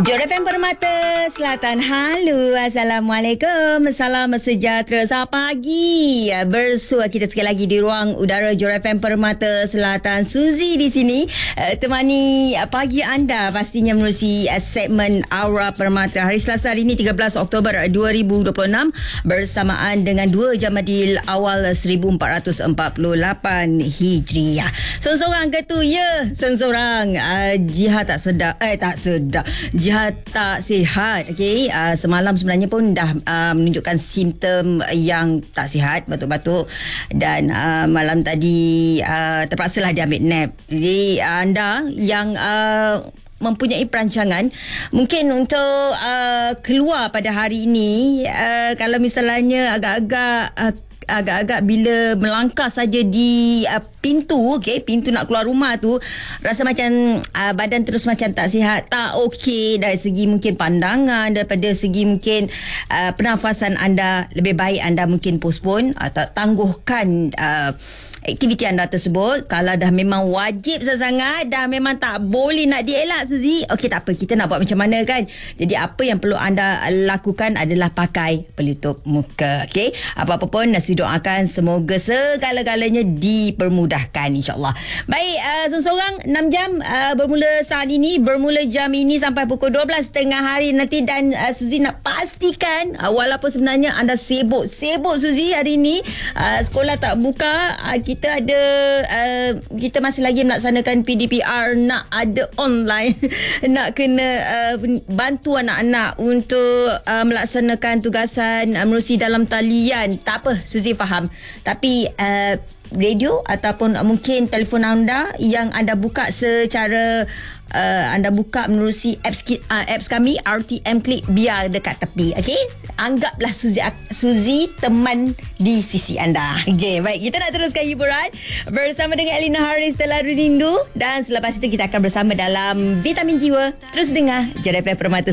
Jor FM Permata Selatan. Halo, Assalamualaikum. Salam sejahtera. Selamat pagi. Bersua kita sekali lagi di ruang udara Jor FM Permata Selatan. Suzy di sini temani pagi anda pastinya menerusi segmen Aura Permata. Hari Selasa hari ini 13 Oktober 2026 bersamaan dengan 2 Jamadil Awal 1448 Hijriah. Seorang ke tu ya, seorang jihad tak sedap jihad tak sihat. Okey, semalam sebenarnya pun dah menunjukkan simptom yang tak sihat batuk-batuk dan malam tadi terpaksalah dia ambil nap. Jadi anda yang mempunyai perancangan mungkin untuk keluar pada hari ini, kalau misalnya agak-agak bila melangkah saja di pintu, pintu nak keluar rumah tu rasa macam badan terus macam tak sihat, tak okey dari segi mungkin pandangan, daripada segi mungkin pernafasan anda, lebih baik anda mungkin postpone atau tangguhkan aktiviti anda tersebut. Kalau dah memang wajib sangat, dah memang tak boleh nak dielak, Suzy, okey tak apa, kita nak buat macam mana kan. Jadi apa yang perlu anda lakukan adalah pakai pelitup muka. Okey, apa-apa pun nasi doakan semoga segala-galanya dipermudahkan, insyaAllah. Baik, seorang 6 jam bermula saat ini, bermula jam ini sampai pukul 12 tengah hari nanti. Dan Suzy nak pastikan, walaupun sebenarnya anda sibuk Suzy hari ini, sekolah tak buka, kita masih lagi melaksanakan PDPR, nak ada online nak kena bantu anak-anak untuk melaksanakan tugasan menerusi dalam talian. Tak apa, Suzy faham, tapi radio ataupun mungkin telefon anda yang anda buka secara anda buka menerusi apps kami RTM Click, biar dekat tepi. Okey, anggaplah Suzy teman di sisi anda. Okey, baik, kita nak teruskan hiburan bersama dengan Elina Haris Telah Rindu, dan selepas itu kita akan bersama dalam Vitamin Jiwa. Terus dengar Jor FM Permata